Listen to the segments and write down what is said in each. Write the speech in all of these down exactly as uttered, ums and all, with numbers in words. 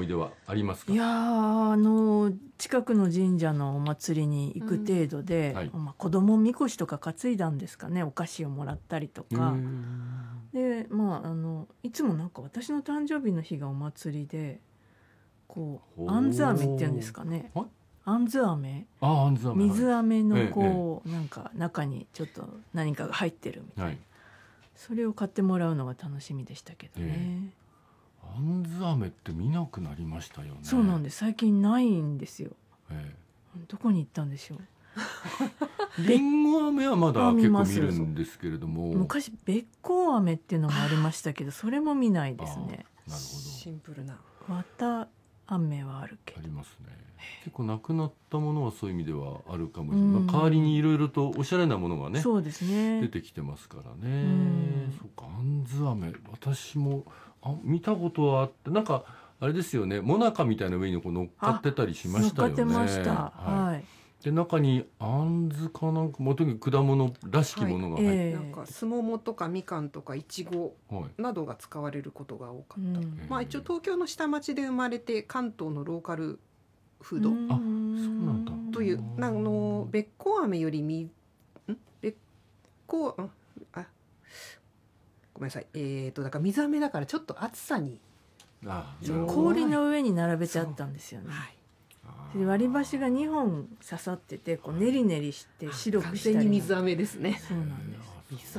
い出はありますか？ いやー、あの近くの神社のお祭りに行く程度で、 うんはいまあ、子供みこしとか担いだんですかね、お菓子をもらったりとかで、まあ、あのいつもなんか私の誕生日の日がお祭りで、こうあんず飴っていうんですかね、あんず飴、 ああんず飴、 水飴のこう、 ええ、 なんか中にちょっと何かが入ってるみたいな、はい、それを買ってもらうのが楽しみでしたけどね、ええ、 あんず飴って見なくなりましたよね。 そうなんです、最近ないんですよ、 ええ、 どこに行ったんでしょうりんご飴はまだ結構見るんですけれども、 昔べっこう飴っていうのもありましたけどそれも見ないですね。なるほど、シンプルな綿飴はあるけどありますね。結構なくなったものはそういう意味ではあるかもしれない、まあ、代わりにいろいろとおしゃれなものがね、 そうですね、 出てきてますからね。そうか、あんず飴私もあ見たことはあって、なんかあれですよね、もなかみたいな上にこう乗っかってたりしましたよね。 乗っかってました、はい、はい、 で中にあんずかなんかもとにかく果物らしきものが入って、はい、えー、なんかすももとかみかんとかいちごなどが使われることが多かった、はい、まあ、一応東京の下町で生まれて関東のローカルフード、 あ、そうなんだという、あのべっこう飴よりみんべっこうあごめんなさい、えーとだから水飴だからちょっと厚さにあ氷の上に並べてあったんですよね。で割り箸がにほん刺さっててこう練り練りして白くしたり、 完全に水飴ですね。 そうなんです。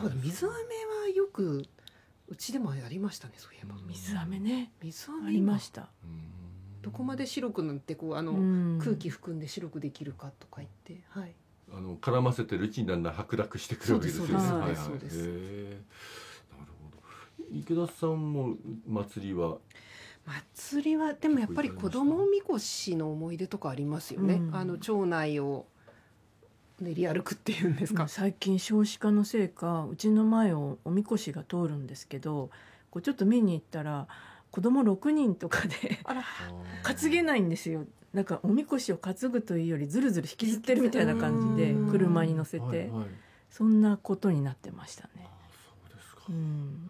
水水飴はよくうちでもやりましたね、そういえば。 水飴ね、 水飴ありました。 どこまで白くなってこうあの空気含んで白くできるかとか言って、はい、 あの絡ませてるうちにだんだん白濁してくるわけですよね。 そうですそうです。 なるほど。池田さんも祭りは祭りはでもやっぱり子供みこしの思い出とかありますよね、うん、あの町内を練り歩くっていうんですか、 最近少子化のせいかうちの前をおみこしが通るんですけど、こうちょっと見に行ったら子供ろくにんとかで担げないんですよ。なんかおみこしを担ぐというよりずるずる引きずってるみたいな感じで車に乗せて、はいはい、そんなことになってましたね。 あ、そうですか、 うん、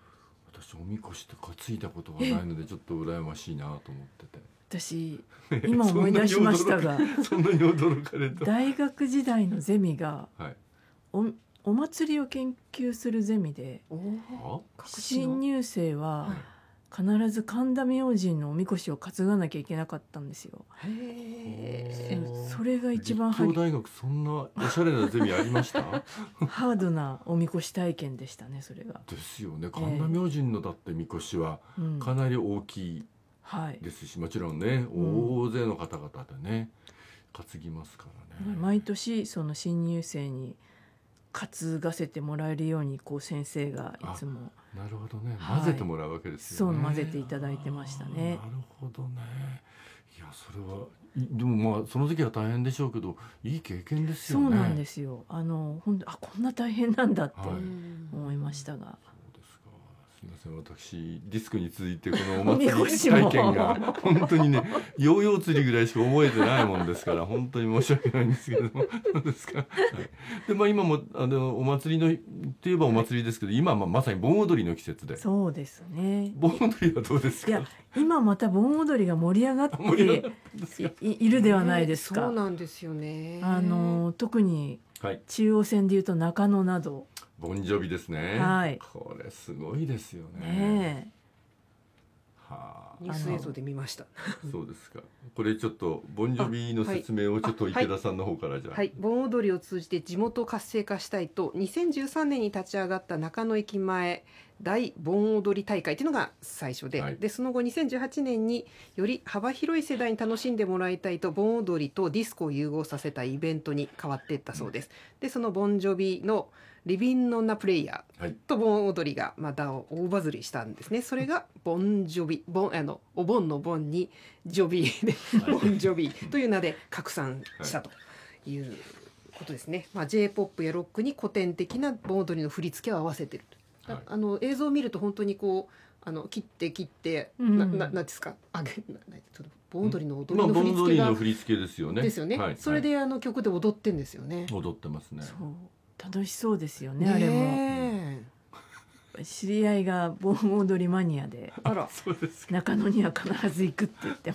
私おみこしって担いだことがないのでちょっと羨ましいなと思ってて、 私今思い出しましたがそんなに驚かれた大学時代のゼミが、 はい、 お, お祭りを研究するゼミで、新入生は必ず神田明神のおみこしを担がなきゃいけなかったんですよ。へー、それが一番立教大学そんなおしゃれなゼミありましたハードなおみこし体験でしたね、それが。 ですよね。神田明神のだってみこしはかなり大きいですし、うん、もちろんね大勢の方々でね、担ぎますからね。 毎年その新入生に担がせてもらえるようにこう先生がいつも、 なるほどね、混ぜてもらうわけですよね、 はい、そう混ぜていただいてましたね。 なるほどね。いやそれはでもまあその時は大変でしょうけどいい経験ですよね。 そうなんですよ。あの本当あこんな大変なんだって思いましたが、はい、 そうですか。すみません、私ディスクに続いてこのお祭り体験が本当にねヨーヨー釣りぐらいしか覚えてないもんですから本当に申し訳ないんですけどもそうですか、はい、で、まあ、今もあのお祭りのといえばお祭りですけど、今はまさに盆踊りの季節で。 そうですね。 盆踊りはどうですか。 いや今また盆踊りが盛り上がって い, いるではないですか、 ね、そうなんですよね。 あの特に中央線でいうと中野など、 ボンジョビですね、 はい、 これすごいですよね。 ねえ、はあ、ニュース映像で見ました。 そうですか。これちょっとボンジョビの説明をちょっと池田さんの方からじゃあ、 はい、盆踊りを通じて地元を活性化したいとにせんじゅうさんねんに立ち上がった中野駅前大盆踊り大会というのが最初 で,、はい、でその後にせんじゅうはちねんにより幅広い世代に楽しんでもらいたいと盆踊りとディスコを融合させたイベントに変わっていったそうです。でそのボンジョビのリビンノンナプレイヤーと盆踊りがまた大バズりしたんですね。それがボンジョビ、ボンあのお盆の盆にジョビでボンジョビという名で拡散したということですね。まあ、J-ポップ やロックに古典的な盆踊りの振り付けを合わせていると、はい、あの映像を見ると本当にこうあの切って切って、うん、なななんですかあげななちょっと盆踊りの踊りの振り付けが、 まあ、盆踊りの振り付けですよね。 ですよね、はい、それであの曲で踊ってんですよね。 踊ってますね。 そう楽しそうですよね、ねあれも、うん、知り合いが盆踊りマニアで、 あらそうですか。 中野には必ず行くって言って